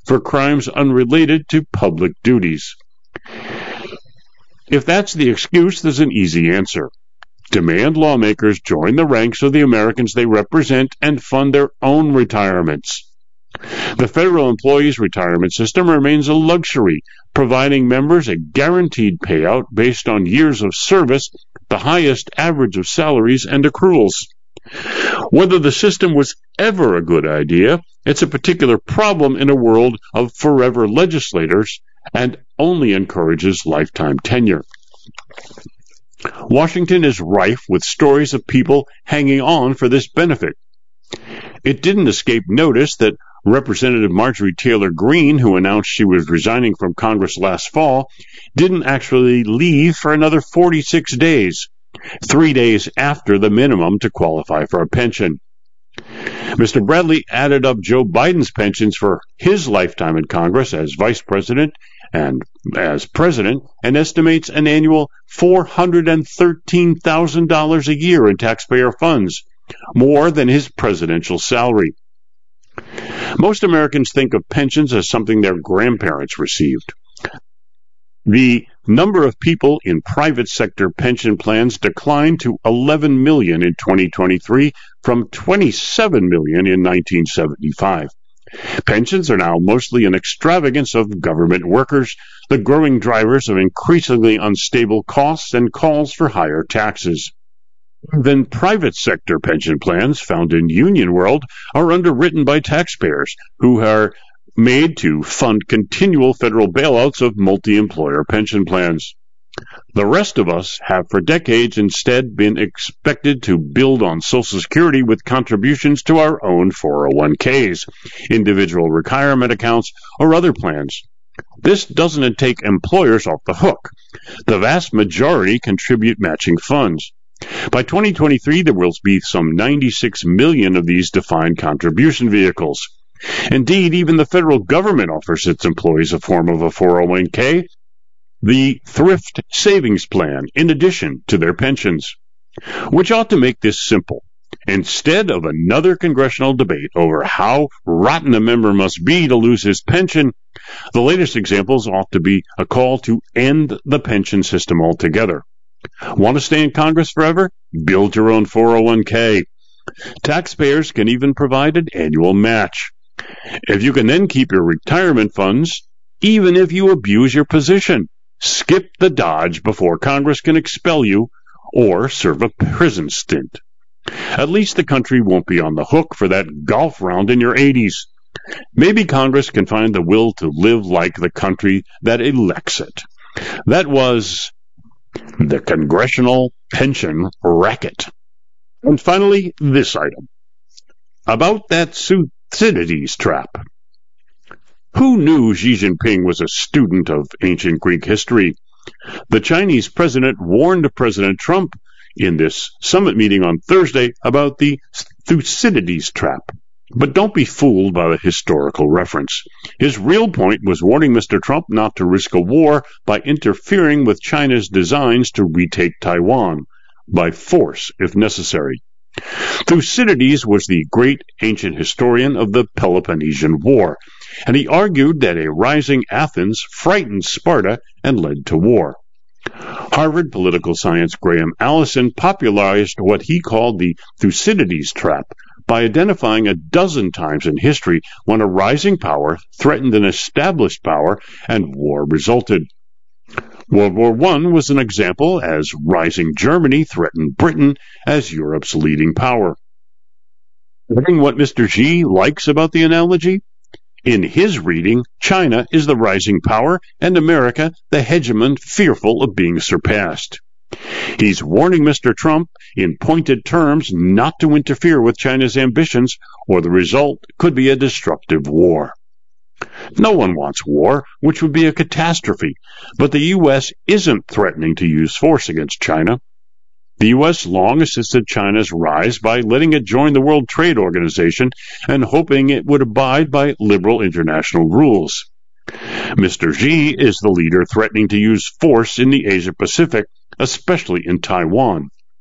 for crimes unrelated to public duties. If that's the excuse, there's an easy answer. Demand lawmakers join the ranks of the Americans they represent and fund their own retirements. The federal employees' retirement system remains a luxury, providing members a guaranteed payout based on years of service, the highest average of salaries and accruals. Whether the system was ever a good idea, it's a particular problem in a world of forever legislators and only encourages lifetime tenure. Washington is rife with stories of people hanging on for this benefit. It didn't escape notice that Representative Marjorie Taylor Greene, who announced she was resigning from Congress last fall, didn't actually leave for another 46 days, 3 days after the minimum to qualify for a pension. Mr. Bradley added up Joe Biden's pensions for his lifetime in Congress as vice president and as president and estimates an annual $413,000 a year in taxpayer funds, more than his presidential salary. Most Americans think of pensions as something their grandparents received. The number of people in private sector pension plans declined to 11 million in 2023 from 27 million in 1975. Pensions are now mostly an extravagance of government workers, the growing drivers of increasingly unstable costs and calls for higher taxes. Then private sector pension plans found in Union World are underwritten by taxpayers who are made to fund continual federal bailouts of multi-employer pension plans. The rest of us have for decades instead been expected to build on Social Security with contributions to our own 401ks, individual retirement accounts, or other plans. This doesn't take employers off the hook. The vast majority contribute matching funds. By 2023, there will be some 96 million of these defined contribution vehicles. Indeed, even the federal government offers its employees a form of a 401k, the Thrift Savings Plan, in addition to their pensions, which ought to make this simple. Instead of another congressional debate over how rotten a member must be to lose his pension, the latest examples ought to be a call to end the pension system altogether. Want to stay in Congress forever? Build your own 401k. Taxpayers can even provide an annual match. If you can then keep your retirement funds, even if you abuse your position, skip the dodge before Congress can expel you or serve a prison stint. At least the country won't be on the hook for that golf round in your 80s. Maybe Congress can find the will to live like the country that elects it. That was the Congressional Pension Racket. And finally, this item. About that Thucydides trap. Who knew Xi Jinping was a student of ancient Greek history? The Chinese president warned President Trump in this summit meeting on Thursday about the Thucydides trap. But don't be fooled by the historical reference. His real point was warning Mr. Trump not to risk a war by interfering with China's designs to retake Taiwan, by force if necessary. Thucydides was the great ancient historian of the Peloponnesian War, and he argued that a rising Athens frightened Sparta and led to war. Harvard political science Graham Allison popularized what he called the Thucydides trap by identifying a dozen times in history when a rising power threatened an established power and war resulted. World War I was an example, as rising Germany threatened Britain as Europe's leading power. Knowing what Mr. Xi likes about the analogy? In his reading, China is the rising power and America the hegemon fearful of being surpassed. He's warning Mr. Trump in pointed terms not to interfere with China's ambitions, or the result could be a destructive war. No one wants war, which would be a catastrophe, but the U.S. isn't threatening to use force against China. The U.S. long assisted China's rise by letting it join the World Trade Organization and hoping it would abide by liberal international rules. Mr. Xi is the leader threatening to use force in the Asia-Pacific, especially in Taiwan.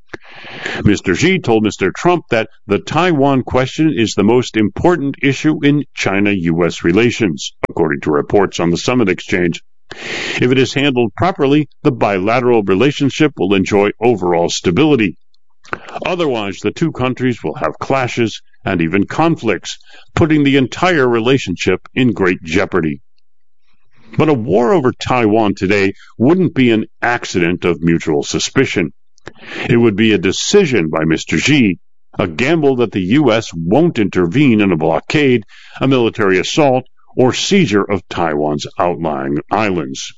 Mr. Xi told Mr. Trump that the Taiwan question is the most important issue in China-U.S. relations, according to reports on the Summit Exchange. If it is handled properly, the bilateral relationship will enjoy overall stability. Otherwise, the two countries will have clashes and even conflicts, putting the entire relationship in great jeopardy. But a war over Taiwan today wouldn't be an accident of mutual suspicion. It would be a decision by Mr. Xi, a gamble that the U.S. won't intervene in a blockade, a military assault, or seizure of Taiwan's outlying islands.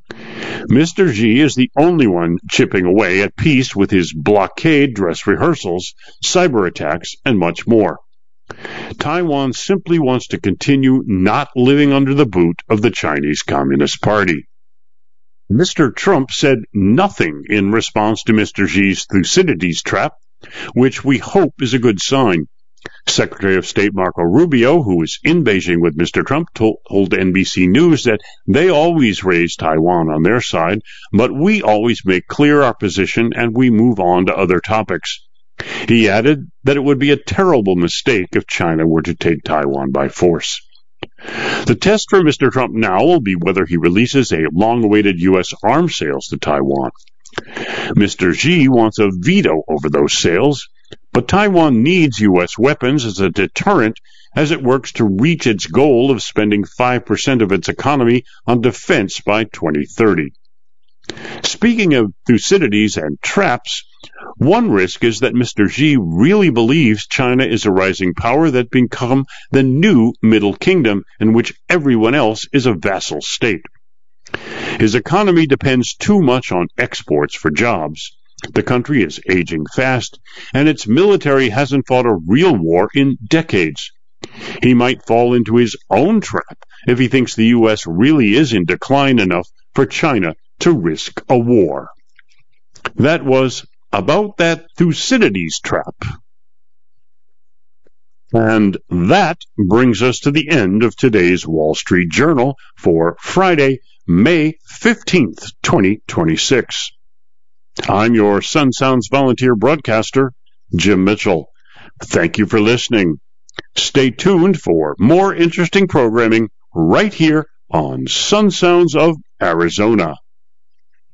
Mr. Xi is the only one chipping away at peace with his blockade dress rehearsals, cyber attacks, and much more. Taiwan simply wants to continue not living under the boot of the Chinese Communist Party. Mr. Trump said nothing in response to Mr. Xi's Thucydides trap, which we hope is a good sign. Secretary of State Marco Rubio, who was in Beijing with Mr. Trump, told NBC News that they always raise Taiwan on their side, but we always make clear our position and we move on to other topics. He added that it would be a terrible mistake if China were to take Taiwan by force. The test for Mr. Trump now will be whether he releases a long-awaited U.S. arms sales to Taiwan. Mr. Xi wants a veto over those sales, but Taiwan needs U.S. weapons as a deterrent as it works to reach its goal of spending 5% of its economy on defense by 2030. Speaking of Thucydides and traps, one risk is that Mr. Xi really believes China is a rising power that become the new Middle Kingdom in which everyone else is a vassal state. His economy depends too much on exports for jobs. The country is aging fast, and its military hasn't fought a real war in decades. He might fall into his own trap if he thinks the U.S. really is in decline enough for China to risk a war. That was about that Thucydides trap. And that brings us to the end of today's Wall Street Journal for Friday, May 15th, 2026. I'm your Sun Sounds volunteer broadcaster, Jim Mitchell. Thank you for listening. Stay tuned for more interesting programming right here on Sun Sounds of Arizona.